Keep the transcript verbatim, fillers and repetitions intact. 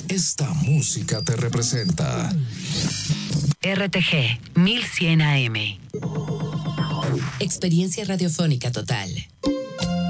esta música te representa. R T G mil cien A M. Experiencia radiofónica total.